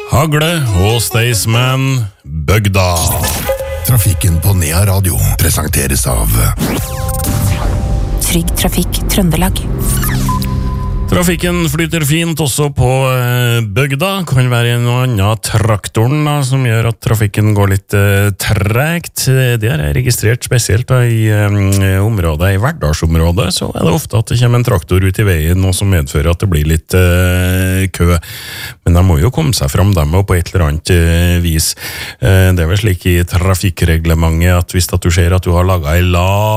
Hagle og Staysman, Bøgda. Trafikken på Nea Radio presenteres av Trygg Trafikk Trøndelag. Trafikken flyter fint også på Bøgda. Kan være noe annet traktoren da, som gjør at trafikken går litt tregt. Det har jeg registrert spesielt da, i området, i hverdagsområdet, så er det ofte at det kommer en traktor ut i veien, noe som medfører at det blir litt kø. Men de må jo komme seg fram dem og på et eller annet vis. Det er vel slik i trafikkreglementet at hvis at du ser at du har laget en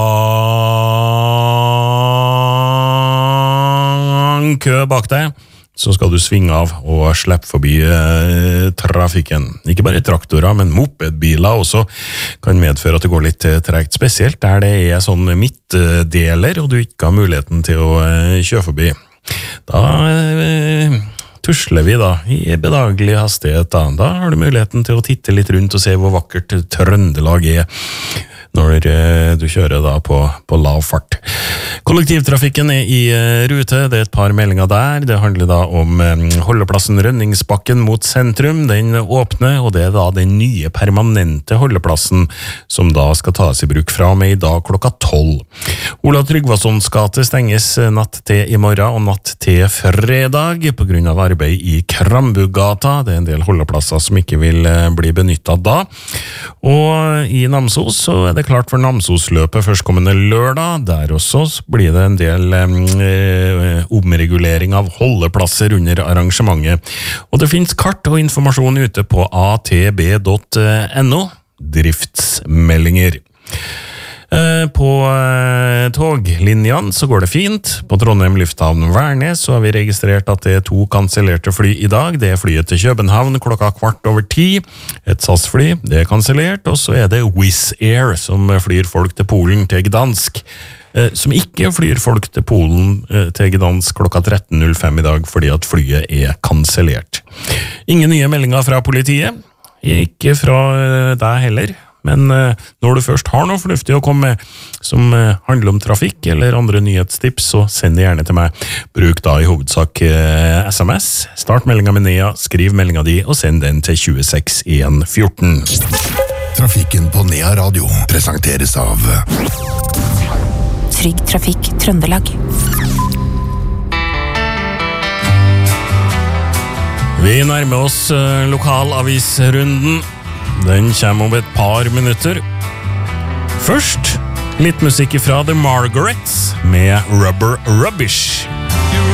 lang kø bak deg, så skal du svinge av og slippe forbi trafikken. Ikke bare traktorer, men mopedbiler også kan medføre at det går litt tregt, spesielt der det er sånn midtdeler, og du ikke har muligheten til å kjøre forbi. Da tusler vi da i bedagelig hastighet. Da har du muligheten til å titte litt rundt og se hvor vakkert Trøndelag er når du kjører da på lav fart. Kollektivtrafikken er i rute, det er et par meldinger der. Det handler da om holdeplassen Rønningsbakken mot sentrum. Den åpner, og det er da den nye permanente holdeplassen som da skal tas i bruk fra og med i dag klokka 12. Olav Tryggvasons gate stenges natt til i morgen og natt til fredag på grunn av arbeid i Krambugata. Det er en del holdeplasser som ikke vil bli benyttet da. Og i Namsos så er det klart for Namsosløpet førstkommende lørdag. Der også blir det en del omregulering av holdeplasser under arrangementet. Og det finnes kart og informasjon ute på atb.no. Driftsmeldinger. På toglinjene så går det fint. På Trondheim Lufthavn Værnes så har vi registrert at det er 2 kansellerte fly i dag. Det er flyet til København klokka 9:15. Et SAS-fly, det er kansellert. Og så er det Wizz Air som flyr folk til Polen til Gdansk. Som ikke flyr folk til Polen til Gdansk klokka 13:05 i dag fordi at flyet er kansellert. Ingen nye meldinger fra politiet. Ikke fra deg heller. Men når du først har noe fornuftig å komme med som handler om trafikk eller andre nyhetstips, så send det gjerne til meg. Bruk da i hovedsak SMS. Start meldinga med Nea, skriv meldinga di og send den til 26114. Trafikken på Nea Radio presenteres av Trygg Trafikk Trøndelag. Vi nærmer oss lokalavisrunden. Den kommer om et par minutter. Først litt musikk fra The Margarets med Rubber Rubbish.